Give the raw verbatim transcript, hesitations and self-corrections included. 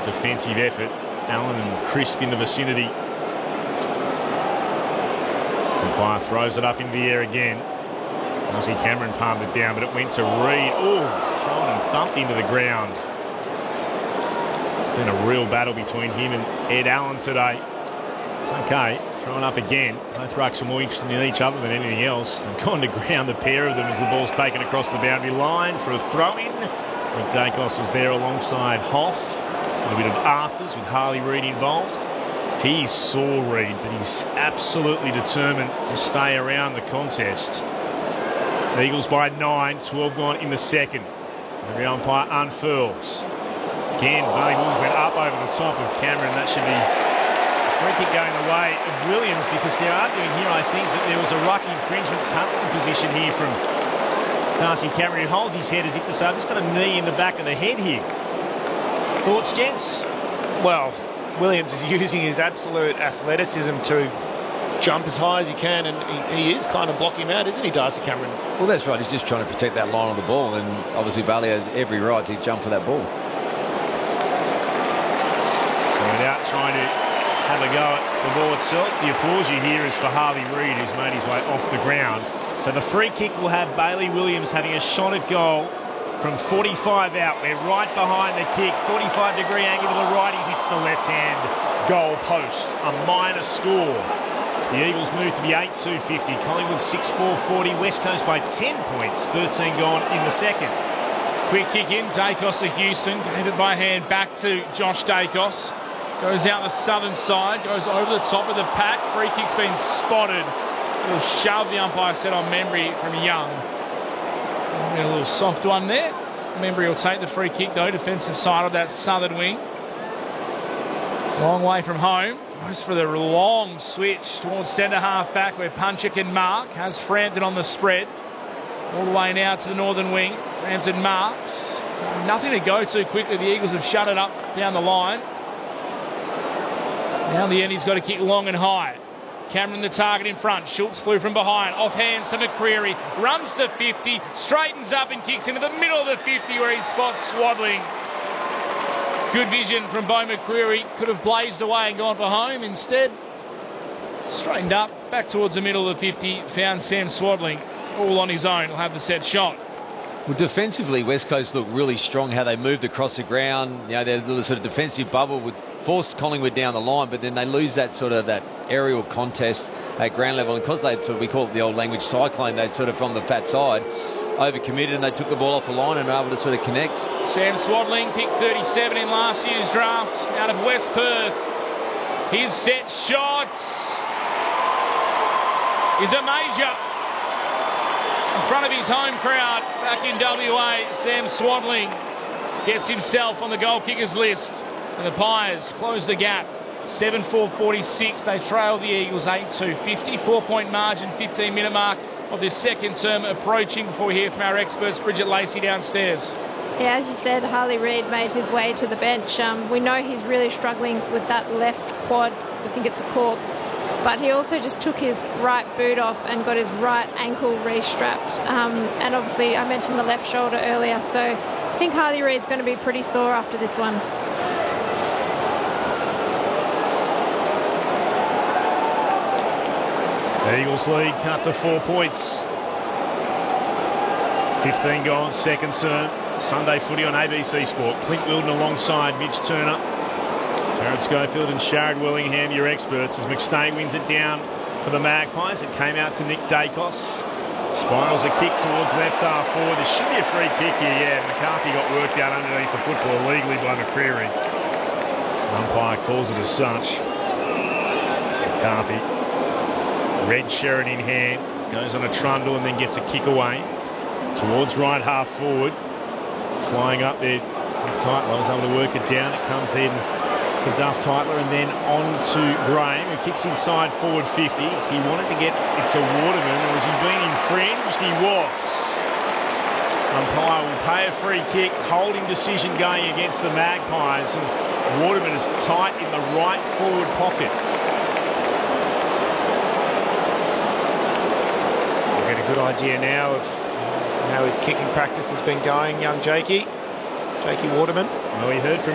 defensive effort. Allen and Crisp in the vicinity. Umpire throws it up in the air again. Darcy Cameron palmed it down, but it went to Reid. Oh, thrown and thumped into the ground. It's been a real battle between him and Ed Allen today. It's okay. Thrown up again. Both rucks are more interested in each other than anything else. They've gone to ground, the pair of them, as the ball's taken across the boundary line for a throw-in. Nick Daicos was there alongside Hoff. A little bit of afters with Harley Reid involved. He saw Reid, but he's absolutely determined to stay around the contest. The Eagles by nine, twelve gone in the second. The umpire unfurls. Again, Bailey Williams went up over the top of Cameron. That should be a free kick going the way of Williams, because they're arguing here, I think, that there was a ruck infringement tunnelling position here from Darcy Cameron. He holds his head as if to say, I've just got a knee in the back of the head here. Thoughts, gents? Well, Williams is using his absolute athleticism to jump as high as he can, and he, he is kind of blocking him out, isn't he, Darcy Cameron? Well, that's right. He's just trying to protect that line on the ball, and obviously Bailey has every right to jump for that ball. So without trying to have a go at the ball itself, the applause you hear is for Harley Reid, who's made his way off the ground. So the free kick will have Bailey Williams having a shot at goal from forty-five out. We're right behind the kick. forty-five degree angle to the right. He hits the left-hand goal post. A minor score. The Eagles move to be eight two fifty. Collingwood six four forty. West Coast by ten points. thirteen gone in the second. Quick kick in. Daicos to Houston. Gave it by hand back to Josh Daicos. Goes out the southern side. Goes over the top of the pack. Free kick's been spotted. A little shove, the umpire said, on Membry from Young. A little soft one there. Membry will take the free kick, though. Defensive side of that southern wing. Long way from home. Goes for the long switch towards centre half back where Puncher can mark. Has Frampton on the spread. All the way now to the northern wing. Frampton marks. Nothing to go to quickly. The Eagles have shut it up down the line. Now in the end, he's got to kick long and high. Cameron the target in front. Schultz flew from behind. Off hands to McCreery. Runs to fifty. Straightens up and kicks into the middle of the fifty where he spots Swadling. Good vision from Beau McCreery. Could have blazed away and gone for home. Instead, straightened up, back towards the middle of the fifty. Found Sam Swadling all on his own. He'll have the set shot. Well, defensively, West Coast looked really strong, how they moved across the ground. You know, their little sort of defensive bubble would force Collingwood down the line, but then they lose that sort of that aerial contest at ground level. And because they sort of, we call it the old language cyclone, they'd sort of from the fat side overcommitted and they took the ball off the line and were able to sort of connect. Sam Swadling, picked thirty-seven in last year's draft out of West Perth. His set shot is a major. In front of his home crowd back in W A, Sam Swadling gets himself on the goal kickers list. And the Pies close the gap. seven four forty-six. They trail the Eagles eight two fifty. Four-point margin, fifteen-minute mark of this second term approaching before we hear from our experts. Bridget Lacey downstairs. Yeah, as you said, Harley Reid made his way to the bench. Um, we know he's really struggling with that left quad. I think it's a cork. But he also just took his right boot off and got his right ankle re-strapped. Um, and obviously, I mentioned the left shoulder earlier, so I think Harley Reid's going to be pretty sore after this one. The Eagles lead cut to four points. fifteen gone, second term. Sunday footy on A B C Sport. Clint Wilden alongside Mitch Turner. Jared Schofield and Sharad Willingham, your experts, as McStay wins it down for the Magpies. It came out to Nick Daicos. Spirals a kick towards left half forward. There should be a free kick here. Yeah, McCarthy got worked out underneath the football illegally by McCreery. Umpire calls it as such. McCarthy. Red Sherrin in hand. Goes on a trundle and then gets a kick away. Towards right half forward. Flying up there. Duff Tytler was able to work it down. It comes then to Duff Tytler and then on to Graham, who kicks inside forward fifty. He wanted to get it to Waterman. Was he being infringed? He was. Umpire will pay a free kick. Holding decision going against the Magpies. And Waterman is tight in the right forward pocket. We'll get a good idea now of how his kicking practice has been going, young Jakey. Jakey Waterman. Well, we heard from